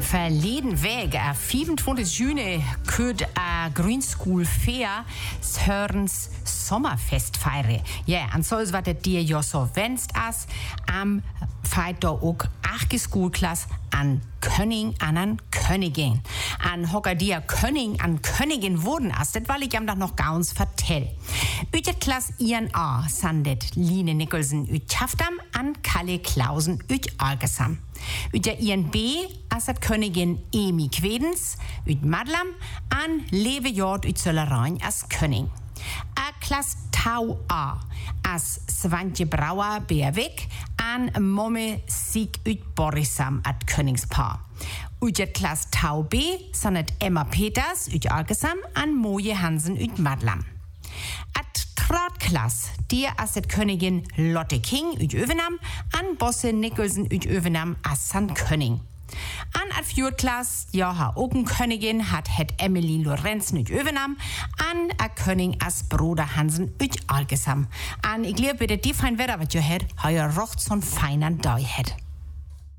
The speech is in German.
Verleden Weg, 25 Juni, kürt Green School Fair Sörens Sommerfest feiern. Ja, und so ist, was dir ja so wennst as, am feiert da auch 8 Schulklasse an Könning an Königin. An hocker dir König an Königin wurden as, das weil ich am noch ganz vertell. Ütet Klasse INA sandet Line Nicholson üt Taftam an Kalle Klausen üt Algesam. Üt der INB as Königin Emi Quedens üt Madlam an Levejord üt Zöllerein as König. A Klasse Tau A as Svantje Brauer Beerweg an Momme Sieg üt Borisam at Königspaar. Üt der Klasse Tau B sandet Emma Peters üt Algesam an Moje Hansen üt Madlam. At Tratklasse, dir as Königin Lotte King üt Övenam an Bosse Nicholson üt Övenam as San König. An at Fjordklasse, ja ha oken Königin hat Emily Lorenzen üt Övenam an a König as Bruder Hansen üt Algesam. An ich glaube, bitte die fein Wetter, wat jo het, ha ja rocht so'n feiner Dei het.